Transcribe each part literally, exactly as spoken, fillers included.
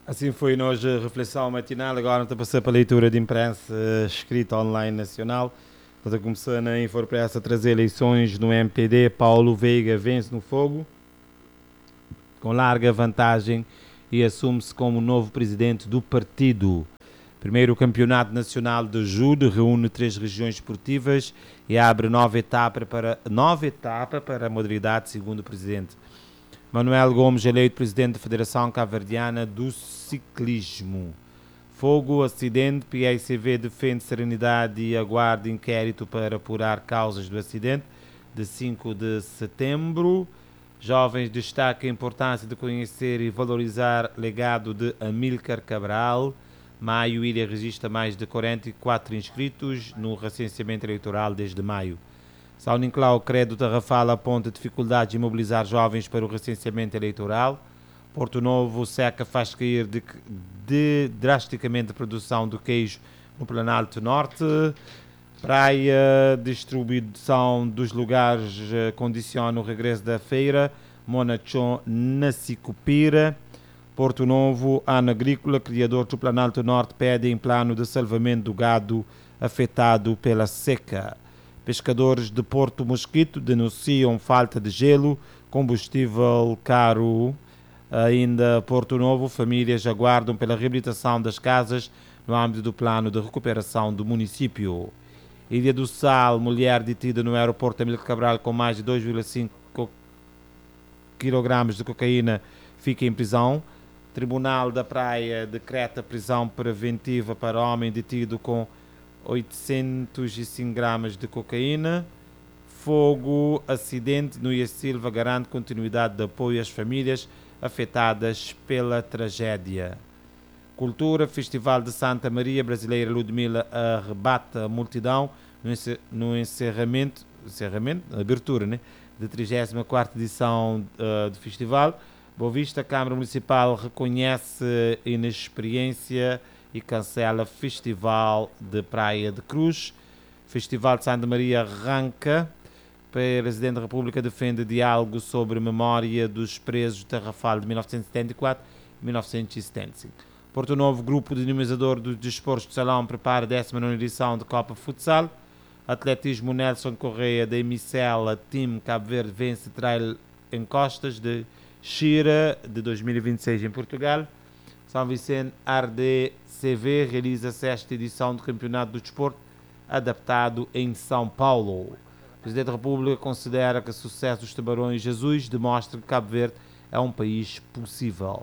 Assim foi nós a reflexão matinal. Agora está a passar para a leitura de imprensa uh, escrita online nacional. Está começando a Infopressa a trazer eleições no M P D. Paulo Veiga vence no fogo, com larga vantagem, e assume-se como novo presidente do partido. Primeiro, o Campeonato Nacional de Judo reúne três regiões esportivas e abre nova etapa para, nova etapa para a modalidade, segundo o presidente. Manuel Gomes, eleito presidente da Federação Cabo-Verdiana do Ciclismo. Fogo, acidente, P I C V defende serenidade e aguarda inquérito para apurar causas do acidente de cinco de setembro. Jovens destacam a importância de conhecer e valorizar o legado de Amílcar Cabral. Maio, Ilha registra mais de quarenta e quatro inscritos no recenseamento eleitoral desde maio. São Nicolau, Credo Tarrafal aponta dificuldades em mobilizar jovens para o recenseamento eleitoral. Porto Novo, seca faz cair de, de, drasticamente a produção do queijo no Planalto Norte. Praia, distribuição dos lugares condiciona o regresso da feira. Monachon, na Sicupira. Porto Novo, ano agrícola, criador do Planalto Norte pede em plano de salvamento do gado afetado pela seca. Pescadores de Porto Mosquito denunciam falta de gelo, combustível caro. Ainda Porto Novo, famílias aguardam pela reabilitação das casas no âmbito do plano de recuperação do município. Ilha do Sal, mulher detida no aeroporto Amílcar Cabral com mais de dois vírgula cinco quilogramas de cocaína, fica em prisão. Tribunal da Praia decreta prisão preventiva para homem detido com oitocentos e cinco gramas de cocaína. Fogo, acidente no I A Silva garante continuidade de apoio às famílias afetadas pela tragédia. Cultura, Festival de Santa Maria Brasileira Ludmila arrebata a multidão no encerramento, encerramento abertura, né, da trigésima quarta edição uh, do festival. Boa Vista, Câmara Municipal reconhece inexperiência e cancela Festival de Praia de Cruz. Festival de Santa Maria arranca. O Presidente da República defende diálogo sobre memória dos presos de Tarrafal de mil novecentos e setenta e quatro e mil novecentos e setenta e cinco. Porto Novo, grupo dinamizador dos desportos de salão, prepara a décima nona edição de Copa Futsal. Atletismo, Nelson Correia da Emicela, time Cabo Verde vence trail em Costas de Xira de dois mil e vinte e seis em Portugal. São Vicente R D C V realiza a sexta edição do Campeonato do Desporto adaptado em São Paulo. O Presidente da República considera que o sucesso dos Tubarões Azuis demonstra que Cabo Verde é um país possível.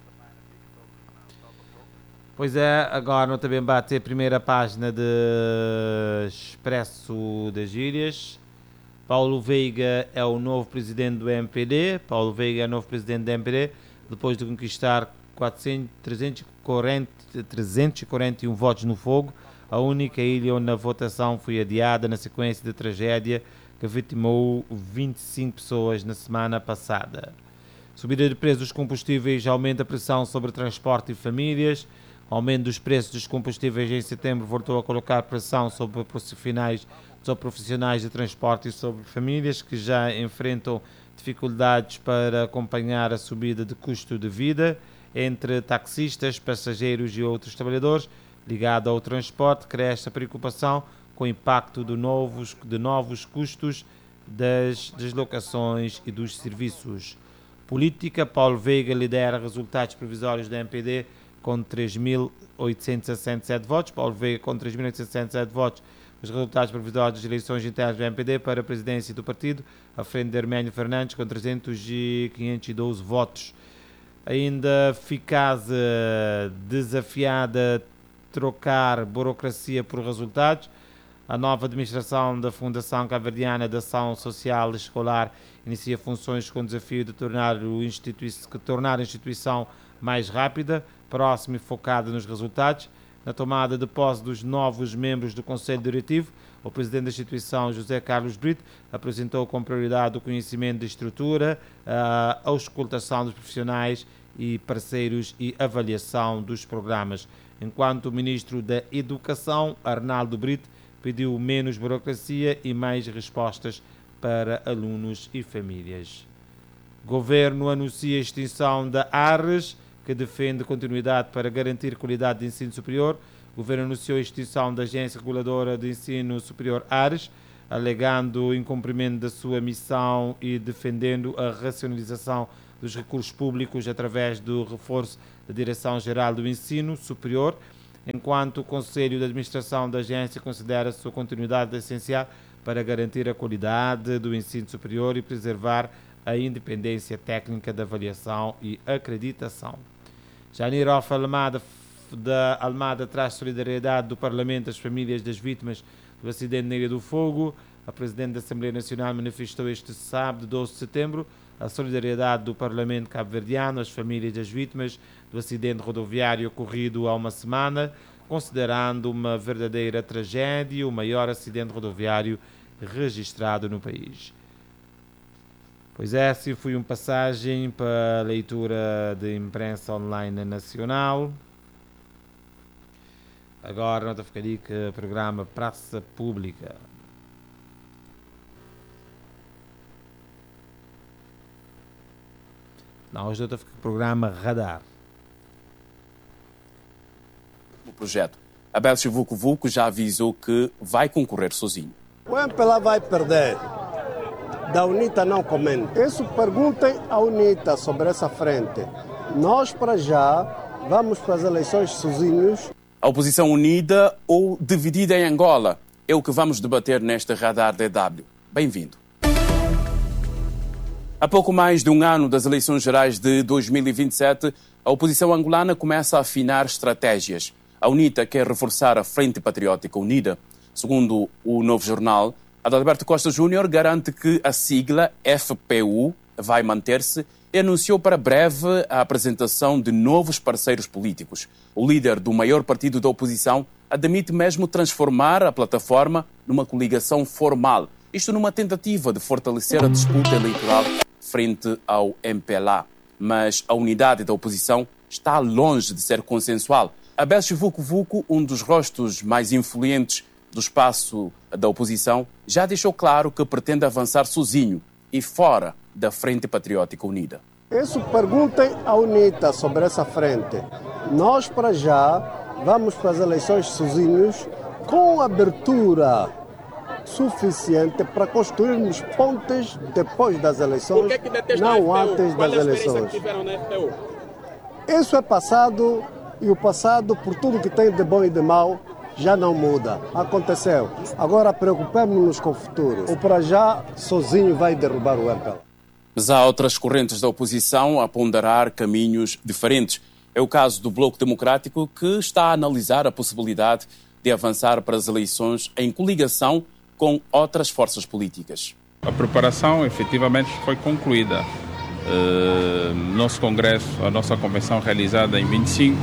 Pois é, agora também bate a primeira página de Expresso das Ilhas. Paulo Veiga é o novo presidente do M P D. Paulo Veiga é o novo presidente do M P D, depois de conquistar quatrocentos, trezentos e quarenta, trezentos e quarenta e um votos no fogo, a única ilha onde a votação foi adiada na sequência da tragédia que vitimou vinte e cinco pessoas na semana passada. Subida de preços dos combustíveis aumenta a pressão sobre transporte e famílias. O aumento dos preços dos combustíveis em setembro voltou a colocar pressão sobre profissionais, sobre profissionais de transporte e sobre famílias que já enfrentam dificuldades para acompanhar a subida de custo de vida. Entre taxistas, passageiros e outros trabalhadores ligados ao transporte, cresce a preocupação com o impacto de novos, de novos custos das deslocações e dos serviços. Política, Paulo Veiga lidera resultados provisórios da M P D com três mil oitocentos e sessenta e sete votos. Paulo Veiga com três mil oitocentos e sessenta e sete votos. Os resultados provisórios das eleições internas do M P D para a presidência do partido, à frente de Arménio Fernandes com trezentos e quinhentos e doze votos. Ainda Ficasa desafiada a trocar burocracia por resultados. A nova administração da Fundação Cabo-Verdiana de Ação Social Escolar inicia funções com o desafio de tornar, o institui- tornar a instituição mais rápida, próxima e focada nos resultados. Na tomada de posse dos novos membros do Conselho Diretivo, o presidente da instituição, José Carlos Brito, apresentou como prioridade o conhecimento da estrutura, a auscultação dos profissionais e parceiros e avaliação dos programas. Enquanto o ministro da Educação, Arnaldo Brito, pediu menos burocracia e mais respostas para alunos e famílias. Governo anuncia a extinção da ARRES, que defende continuidade para garantir qualidade de ensino superior. O Governo anunciou a instituição da Agência Reguladora de Ensino Superior ARES, alegando o incumprimento da sua missão e defendendo a racionalização dos recursos públicos através do reforço da Direção-Geral do Ensino Superior, enquanto o Conselho de Administração da agência considera a sua continuidade essencial para garantir a qualidade do ensino superior e preservar a independência técnica da avaliação e acreditação. Janir Off Almada, da Almada, traz solidariedade do Parlamento às famílias das vítimas do acidente na Ilha do Fogo. A Presidente da Assembleia Nacional manifestou este sábado, doze de setembro, a solidariedade do Parlamento cabo-verdiano às famílias das vítimas do acidente rodoviário ocorrido há uma semana, considerando uma verdadeira tragédia o maior acidente rodoviário registrado no país. Pois é, assim foi uma passagem para a leitura de imprensa online nacional. Agora, nota ficaria que o programa Praça Pública. Não, hoje nota fica o programa Radar. O projeto. Abel Vucu Vucu já avisou que vai concorrer sozinho. O M P L A vai perder. Da UNITA não comenta. Isso perguntem à UNITA sobre essa frente. Nós, para já, vamos para as eleições sozinhos. A oposição unida ou dividida em Angola é o que vamos debater neste Radar D W. Bem-vindo. Há pouco mais de um ano das eleições gerais de dois mil e vinte e sete, a oposição angolana começa a afinar estratégias. A UNITA quer reforçar a Frente Patriótica Unida. Segundo o Novo Jornal, Adalberto Costa Júnior garante que a sigla F P U vai manter-se e anunciou para breve a apresentação de novos parceiros políticos. O líder do maior partido da oposição admite mesmo transformar a plataforma numa coligação formal. Isto numa tentativa de fortalecer a disputa eleitoral frente ao M P L A. Mas a unidade da oposição está longe de ser consensual. Abel Vucu Vucu, um dos rostos mais influentes do espaço da oposição, já deixou claro que pretende avançar sozinho e fora da Frente Patriótica Unida. Isso perguntem à UNITA sobre essa frente. Nós, para já, vamos para as eleições sozinhos com abertura suficiente para construirmos pontes depois das eleições, que que não antes das eleições. Isso é passado e o passado, por tudo que tem de bom e de mau, já não muda. Aconteceu. Agora preocupemos-nos com o futuro. O para já sozinho vai derrubar o M P L A. Mas há outras correntes da oposição a ponderar caminhos diferentes. É o caso do Bloco Democrático, que está a analisar a possibilidade de avançar para as eleições em coligação com outras forças políticas. A preparação efetivamente foi concluída. Uh, nosso congresso, a nossa convenção realizada em vinte e cinco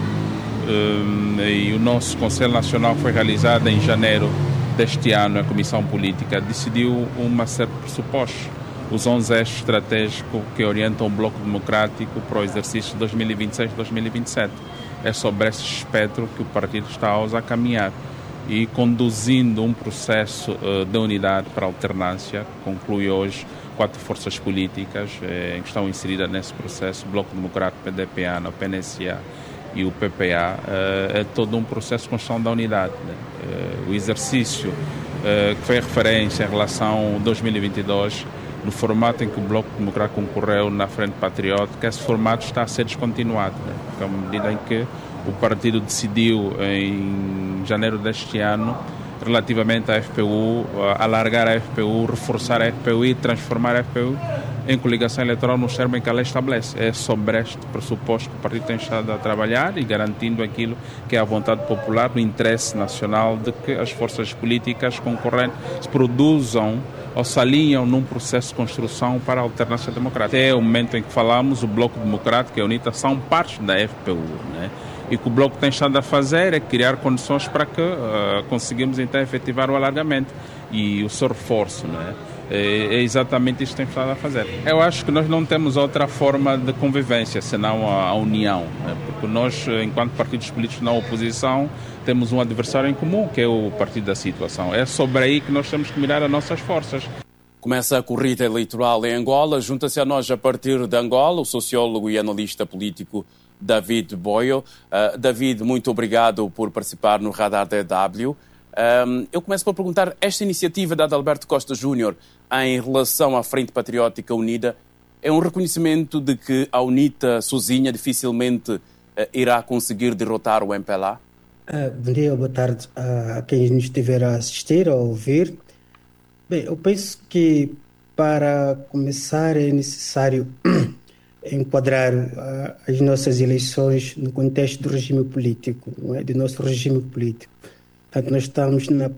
uh, e o nosso Conselho Nacional foi realizado em janeiro deste ano. A Comissão Política decidiu uma série de pressupostos, os onze eixos estratégicos que orientam o Bloco Democrático para o exercício dois mil e vinte e seis a dois mil e vinte e sete. É sobre esse espectro que o partido está a caminhar e conduzindo um processo uh, de unidade para a alternância. Conclui hoje quatro forças políticas eh, que estão inseridas nesse processo: Bloco Democrático, P D P A, o P N C A e o P P A. Uh, é todo um processo de construção da unidade, né? Uh, o exercício uh, que foi referência em relação a dois mil e vinte e dois, no formato em que o Bloco Democrático concorreu na Frente Patriótica, esse formato está a ser descontinuado, né? Porque à medida em que o partido decidiu em janeiro deste ano, relativamente à F P U, alargar a F P U, reforçar a F P U e transformar a F P U em coligação eleitoral nos termos em que a lei estabelece. É sobre este pressuposto que o partido tem estado a trabalhar e garantindo aquilo que é a vontade popular, o interesse nacional de que as forças políticas concorrentes se produzam ou se alinham num processo de construção para a alternância democrática. Até o momento em que falamos, o Bloco Democrático e a UNITA são parte da F P U, né? E que o Bloco tem estado a fazer é criar condições para que uh, conseguimos então efetivar o alargamento e o seu reforço, né? É, é exatamente isso que tem estado a fazer. Eu acho que nós não temos outra forma de convivência senão a, a união, né? Porque nós, enquanto partidos políticos na oposição, temos um adversário em comum, que é o partido da situação. É sobre aí que nós temos que mirar as nossas forças. Começa a corrida eleitoral em Angola. Junta-se a nós, a partir de Angola, o sociólogo e analista político David Boio. Uh, David, muito obrigado por participar no Radar D W. Um, eu começo por perguntar, esta iniciativa da Adalberto Costa Júnior em relação à Frente Patriótica Unida é um reconhecimento de que a UNITA sozinha dificilmente uh, irá conseguir derrotar o M P L A? Uh, bom dia, boa tarde a quem nos estiver a assistir ou a ouvir. Bem, eu penso que para começar é necessário enquadrar uh, as nossas eleições no contexto do regime político, não é? Do nosso regime político. Portanto, nós estamos na,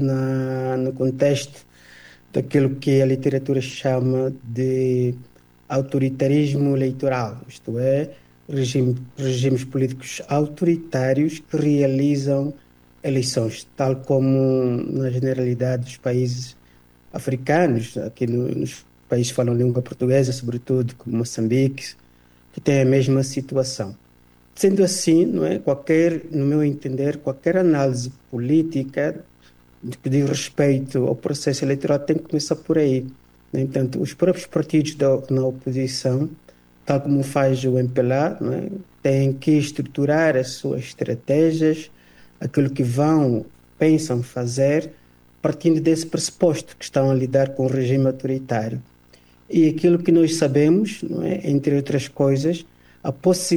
na, no contexto daquilo que a literatura chama de autoritarismo eleitoral, isto é, regime, regimes políticos autoritários que realizam eleições, tal como na generalidade dos países africanos, aqui no, nos países que falam língua portuguesa, sobretudo, como Moçambique, que tem a mesma situação. Sendo assim, não é, qualquer, no meu entender, qualquer análise política que diz respeito ao processo eleitoral tem que começar por aí. No entanto, os próprios partidos da, na oposição, tal como faz o M P L A, não é, têm que estruturar as suas estratégias, aquilo que vão, pensam fazer, partindo desse pressuposto que estão a lidar com o regime autoritário. E aquilo que nós sabemos, não é, entre outras coisas, a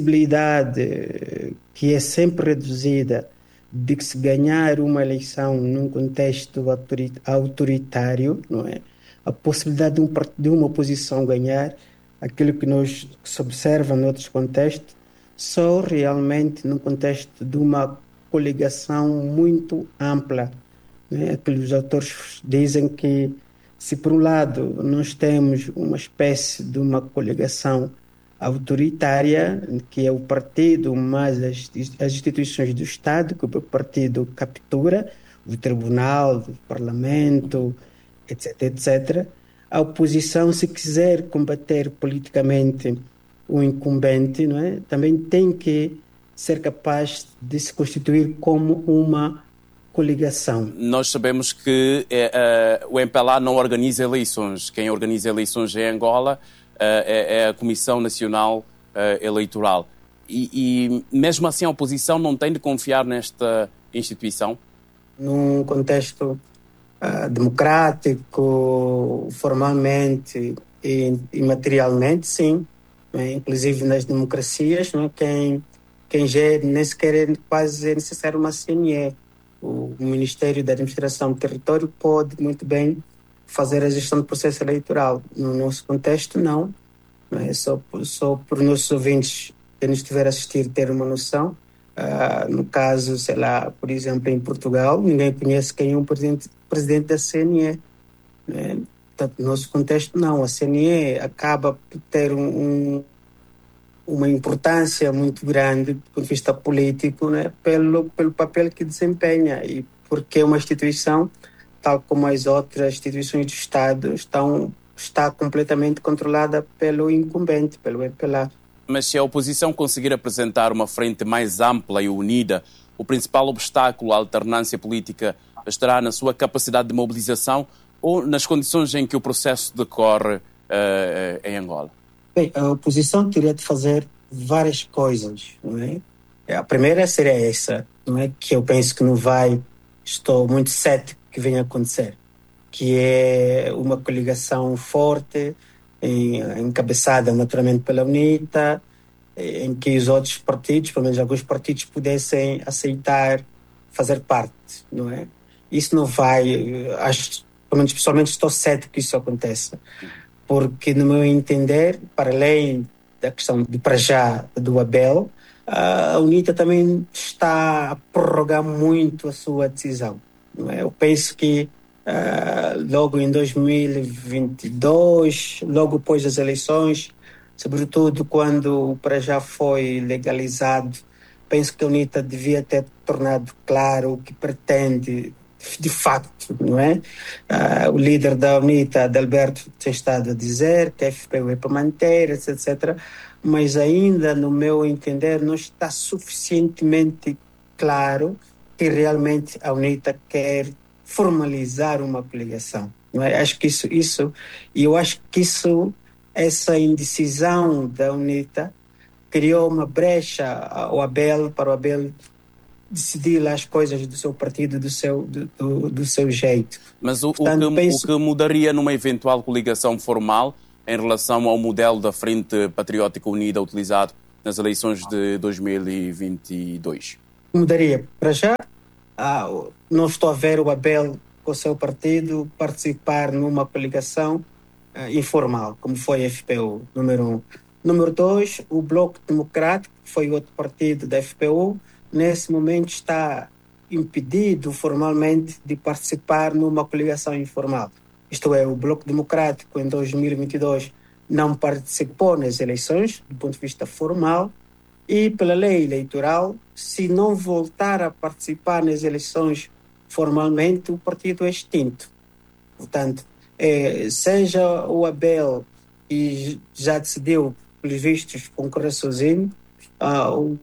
possibilidade que é sempre reduzida de que se ganhar uma eleição num contexto autoritário, não é? A possibilidade de, um, de uma oposição ganhar, aquilo que nós que se observa noutros contextos, só realmente no contexto de uma coligação muito ampla. Não é? Aqueles autores dizem que se por um lado nós temos uma espécie de uma coligação autoritária, que é o partido mais as, as instituições do Estado, que o partido captura, o tribunal, o parlamento, etc, etcétera. A oposição, se quiser combater politicamente o incumbente, não é, também tem que ser capaz de se constituir como uma coligação. Nós sabemos que é, uh, o M P L A não organiza eleições. Quem organiza eleições em Angola É, é a Comissão Nacional uh, Eleitoral. E, e mesmo assim a oposição não tem de confiar nesta instituição? Num contexto uh, democrático, formalmente e, e materialmente, sim. Né? Inclusive nas democracias, né? quem, quem gera, nem sequer é quase é necessário uma C N E. O Ministério da Administração do Território pode muito bem fazer a gestão do processo eleitoral. No nosso contexto, não. não é? Só, só por nossos ouvintes que nos estiver a assistir ter uma noção. Uh, no caso, sei lá, por exemplo, em Portugal, ninguém conhece quem é o presidente, presidente da C N E. Né? Portanto, no nosso contexto, não. A C N E acaba por ter um, um, uma importância muito grande do ponto de vista político, né? pelo, pelo papel que desempenha e porque é uma instituição, tal como as outras instituições do Estado, estão, está completamente controlada pelo incumbente, pelo M P L A. Mas se a oposição conseguir apresentar uma frente mais ampla e unida, o principal obstáculo à alternância política estará na sua capacidade de mobilização ou nas condições em que o processo decorre uh, em Angola? Bem, a oposição teria de fazer várias coisas, não é? A primeira seria essa, não é? Que eu penso que não vai, estou muito cético que venha a acontecer, que é uma coligação forte, encabeçada naturalmente pela UNITA, em que os outros partidos, pelo menos alguns partidos, pudessem aceitar fazer parte, não é? Isso não vai, acho, pelo menos pessoalmente estou cético que isso aconteça, porque no meu entender, para além da questão de para já do Abel, a UNITA também está a prorrogar muito a sua decisão. Não é? Eu penso que uh, logo em dois mil e vinte e dois, logo depois das eleições, sobretudo quando o para já foi legalizado, penso que a UNITA devia ter tornado claro o que pretende de facto, não é? Uh, o líder da UNITA, Adalberto, tem estado a dizer que a F P U é para manter, etc, etcétera, mas ainda, no meu entender, não está suficientemente claro que realmente a UNITA quer formalizar uma coligação. Não é? Acho que isso, isso, e eu acho que isso, essa indecisão da UNITA criou uma brecha ao Abel, para o Abel decidir lá as coisas do seu partido, do seu, do, do, do seu jeito. Mas o, Portanto, o, que, penso... o que mudaria numa eventual coligação formal em relação ao modelo da Frente Patriótica Unida utilizado nas eleições de dois mil e vinte e dois? Mudaria. Para já, ah, não estou a ver o Abel com o seu partido participar numa coligação ah, informal, como foi a F P U, número um. Número dois, o Bloco Democrático, que foi outro partido da F P U, nesse momento está impedido formalmente de participar numa coligação informal. Isto é, o Bloco Democrático em dois mil e vinte e dois não participou nas eleições, do ponto de vista formal, e pela lei eleitoral, se não voltar a participar nas eleições formalmente, o partido é extinto. Portanto, é, seja o Abel, que já decidiu, pelos vistos, concorrer sozinho, uh, o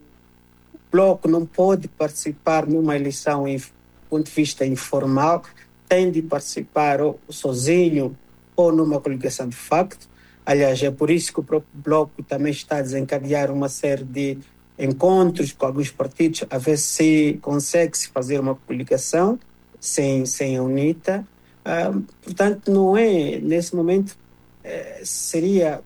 Bloco não pode participar numa eleição do ponto de vista informal, tem de participar ou sozinho ou numa coligação de facto. Aliás, é por isso que o próprio Bloco também está a desencadear uma série de encontros com alguns partidos, a ver se consegue-se fazer uma coligação sem, sem a UNITA. Uh, portanto, não é, nesse momento, é, seria,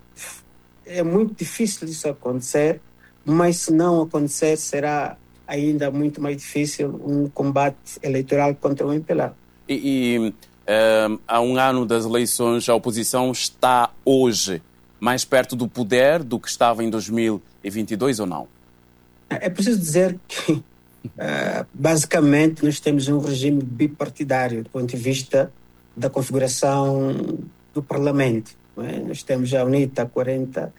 é muito difícil isso acontecer, mas se não acontecer, será ainda muito mais difícil um combate eleitoral contra o M P L A. E, e uh, há um ano das eleições, a oposição está hoje mais perto do poder do que estava em dois mil e vinte e dois ou não? É preciso dizer que, uh, basicamente, nós temos um regime bipartidário do ponto de vista da configuração do Parlamento. Não é? Nós temos a UNITA a quarenta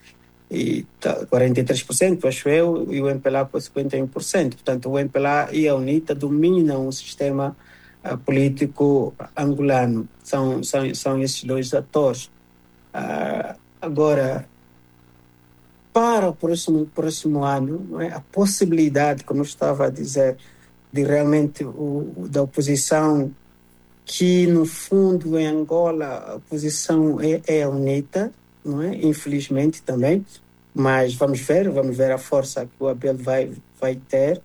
e três por cento, acho eu, e o M P L A com cinquenta e um por cento. Portanto, o M P L A e a UNITA dominam o sistema uh, político angolano. São, são, são esses dois atores. Uh, agora, para o próximo, próximo ano, não é? A possibilidade, como eu estava a dizer, de realmente o, da oposição, que no fundo em Angola a oposição é, é a UNITA, não é? Infelizmente também, mas vamos ver, vamos ver a força que o Abel vai, vai ter.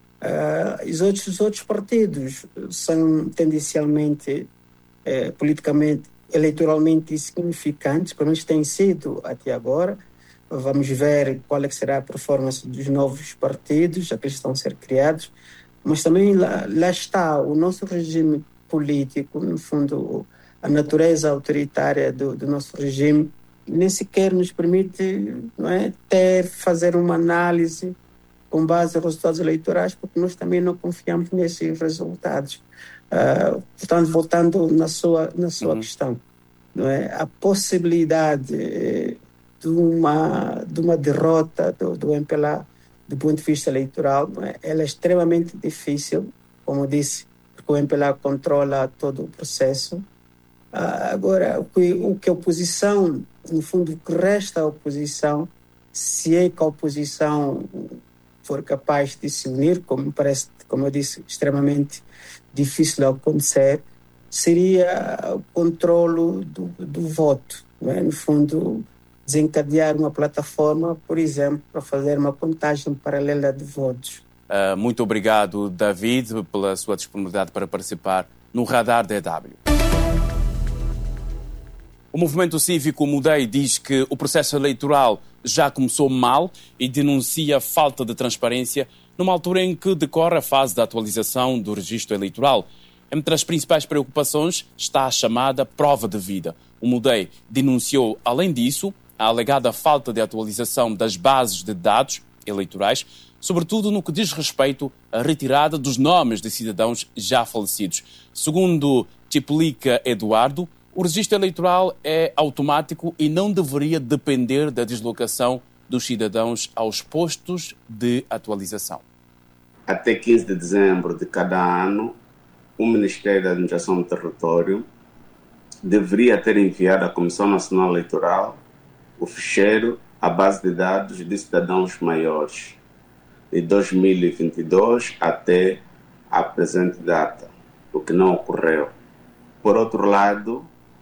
Uh, os, outros, os outros partidos são tendencialmente, eh, politicamente, eleitoralmente insignificantes, pelo menos têm sido até agora. Vamos ver qual é que será a performance dos novos partidos, aqueles que estão a ser criados, mas também lá, lá está o nosso regime político, no fundo, a natureza autoritária do, do nosso regime, nem sequer nos permite, não é, ter, fazer uma análise com base nos resultados eleitorais, porque nós também não confiamos nesses resultados. Uh, portanto, voltando na sua, na sua uhum. questão, não é, a possibilidade de uma, de uma derrota do, do M P L A do ponto de vista eleitoral, não é, ela é extremamente difícil, como disse, porque o M P L A controla todo o processo. Ah, agora, o que, o que a oposição, no fundo, o que resta à oposição, se é que a oposição for capaz de se unir, como me parece, como eu disse, extremamente difícil de acontecer, seria o controlo do, do voto, não é? No fundo, desencadear uma plataforma, por exemplo, para fazer uma contagem paralela de votos. Uh, muito obrigado, David, pela sua disponibilidade para participar no Radar D W. O movimento cívico Mudei diz que o processo eleitoral já começou mal e denuncia a falta de transparência numa altura em que decorre a fase da atualização do registro eleitoral. Entre as principais preocupações está a chamada prova de vida. O Mudei denunciou, além disso, a alegada falta de atualização das bases de dados eleitorais, sobretudo no que diz respeito à retirada dos nomes de cidadãos já falecidos. Segundo Tiplica Eduardo, o registro eleitoral é automático e não deveria depender da deslocação dos cidadãos aos postos de atualização. Até quinze de dezembro de cada ano, o Ministério da Administração do Território deveria ter enviado à Comissão Nacional Eleitoral o ficheiro, a base de dados de cidadãos maiores, de dois mil e vinte e dois até a presente data, o que não ocorreu. Por outro lado,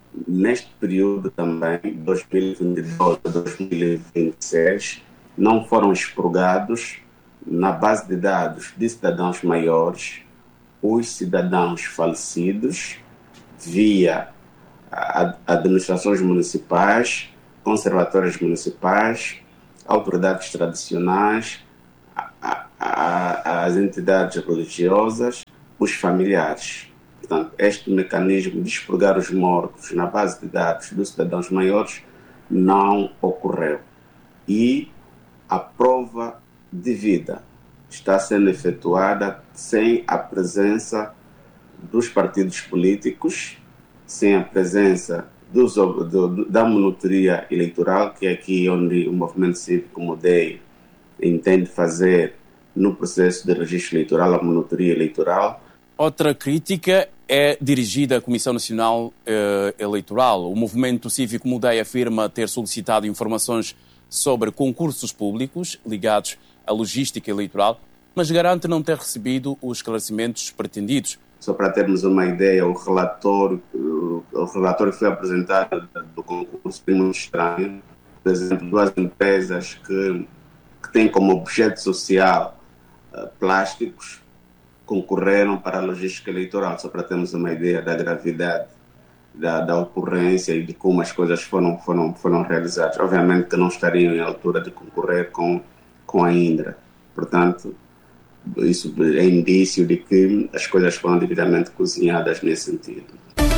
neste período também, dois mil e vinte e dois a dois mil e vinte e seis, não foram expurgados na base de dados de cidadãos maiores os cidadãos falecidos via administrações municipais, conservatórios municipais, autoridades tradicionais, a, a, as entidades religiosas, os familiares. Portanto, este mecanismo de expurgar os mortos na base de dados dos cidadãos maiores não ocorreu. E a prova de vida está sendo efetuada sem a presença dos partidos políticos, sem a presença dos, do, da monitoria eleitoral, que é aqui onde o Movimento Cívico Mudei entende fazer no processo de registro eleitoral, a monitoria eleitoral. Outra crítica é dirigida à Comissão Nacional eh, Eleitoral. O Movimento Cívico Mudei afirma ter solicitado informações sobre concursos públicos ligados à logística eleitoral, mas garante não ter recebido os esclarecimentos pretendidos. Só para termos uma ideia, o relatório, o relatório que foi apresentado do concurso é muito estranho. Por exemplo, duas empresas que, que têm como objeto social uh, plásticos concorreram para a logística eleitoral, só para termos uma ideia da gravidade da, da ocorrência e de como as coisas foram, foram, foram realizadas. Obviamente que não estariam em altura de concorrer com, com a Indra. Portanto, isso é indício de que as coisas foram devidamente cozinhadas nesse sentido.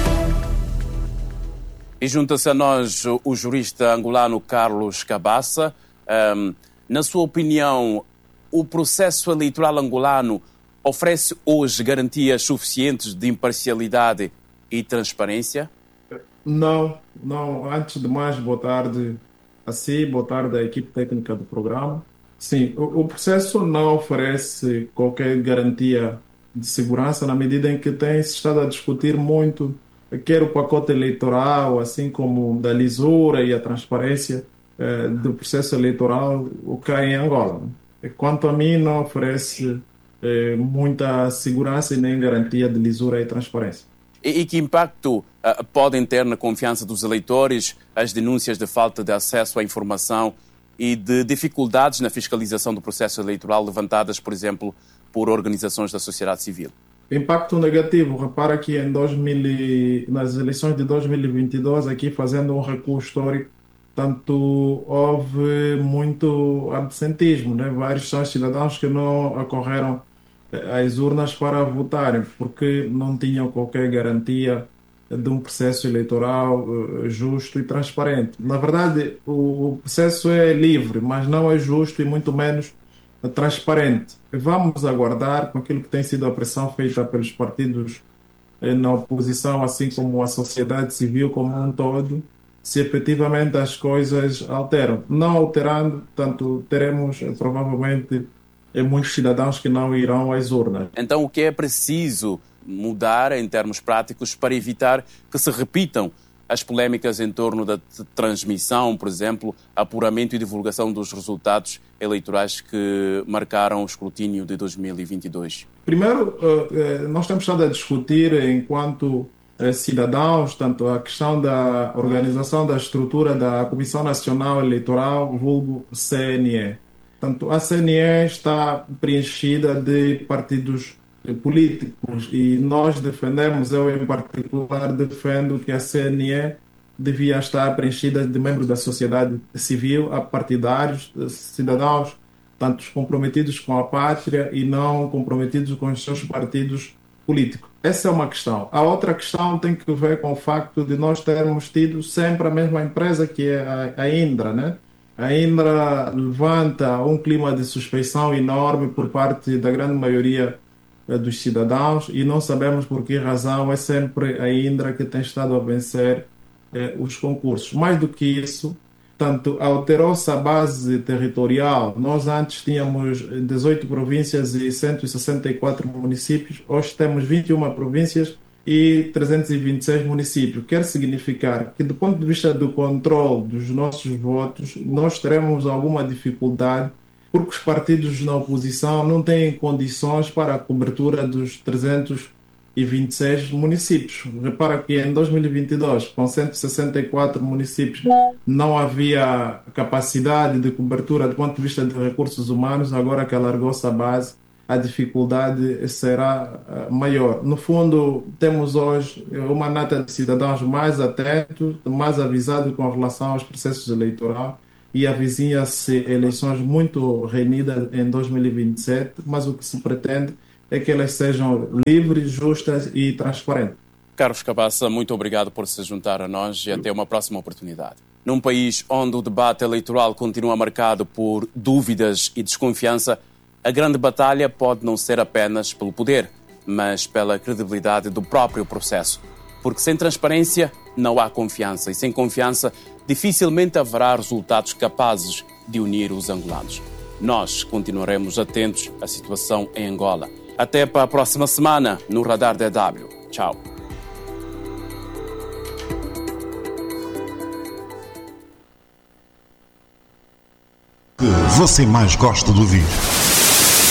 E junta-se a nós o jurista angolano Carlos Cabaça. Um, na sua opinião, o processo eleitoral angolano oferece hoje garantias suficientes de imparcialidade e transparência? Não, não. Antes de mais, boa tarde a si, boa tarde à equipe técnica do programa. Sim, o, o processo não oferece qualquer garantia de segurança na medida em que tem-se estado a discutir muito, quer o pacote eleitoral, assim como da lisura e a transparência eh, do processo eleitoral, o que há em Angola. Quanto a mim, não oferece eh, muita segurança e nem garantia de lisura e transparência. E, e que impacto uh, podem ter na confiança dos eleitores as denúncias de falta de acesso à informação e de dificuldades na fiscalização do processo eleitoral levantadas, por exemplo, por organizações da sociedade civil? Impacto negativo. Repara que em dois mil, nas eleições de dois mil e vinte e dois, aqui fazendo um recuo histórico, tanto houve muito absentismo, né? Vários são cidadãos que não ocorreram às urnas para votarem, porque não tinham qualquer garantia de um processo eleitoral justo e transparente. Na verdade, o processo é livre, mas não é justo e muito menos transparente. Vamos aguardar com aquilo que tem sido a pressão feita pelos partidos na oposição, assim como a sociedade civil como um todo, se efetivamente as coisas alteram. Não alterando, tanto teremos provavelmente muitos cidadãos que não irão às urnas. Então, o que é preciso mudar em termos práticos para evitar que se repitam as polémicas em torno da transmissão, por exemplo, apuramento e divulgação dos resultados eleitorais que marcaram o escrutínio de dois mil e vinte e dois? Primeiro, nós temos estado a discutir, enquanto cidadãos, tanto a questão da organização da estrutura da Comissão Nacional Eleitoral, vulgo C N E. Portanto, a C N E está preenchida de partidos políticos e nós defendemos, eu em particular defendo que a C N E devia estar preenchida de membros da sociedade civil, a partidários, cidadãos, tanto comprometidos com a pátria e não comprometidos com os seus partidos políticos. Essa é uma questão. A outra questão tem que ver com o facto de nós termos tido sempre a mesma empresa, que é a, a Indra, né? A Indra levanta um clima de suspeição enorme por parte da grande maioria dos cidadãos e não sabemos por que razão é sempre a Indra que tem estado a vencer eh, os concursos. Mais do que isso, tanto alterou-se a base territorial. Nós antes tínhamos dezoito províncias e cento e sessenta e quatro municípios, hoje temos vinte e uma províncias e trezentos e vinte e seis municípios. Quer significar que, do ponto de vista do controle dos nossos votos, nós teremos alguma dificuldade porque os partidos na oposição não têm condições para a cobertura dos trezentos e vinte e seis municípios. Repara que em dois mil e vinte e dois, com cento e sessenta e quatro municípios, não havia capacidade de cobertura do ponto de vista de recursos humanos. Agora que alargou-se a base, a dificuldade será maior. No fundo, temos hoje uma nata de cidadãos mais atentos, mais avisados com relação aos processos eleitorais, e avizinha-se eleições muito renhidas em dois mil e vinte e sete, mas o que se pretende é que elas sejam livres, justas e transparentes. Carlos Cabaça, muito obrigado por se juntar a nós e até uma próxima oportunidade. Num país onde o debate eleitoral continua marcado por dúvidas e desconfiança, a grande batalha pode não ser apenas pelo poder, mas pela credibilidade do próprio processo. Porque sem transparência não há confiança, e sem confiança dificilmente haverá resultados capazes de unir os angolanos. Nós continuaremos atentos à situação em Angola. Até para a próxima semana no Radar D W. Tchau. Que você mais gosta de ouvir?